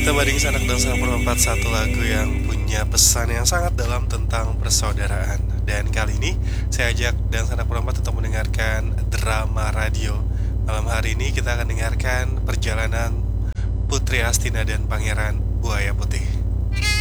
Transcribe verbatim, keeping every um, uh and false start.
Kita banding sanak dan sang perempat satu lagu yang punya pesan yang sangat dalam tentang persaudaraan. Dan kali ini saya ajak dan sanak perempat untuk mendengarkan drama radio. Malam hari ini kita akan dengarkan perjalanan Putri Astina dan Pangeran Buaya Putih.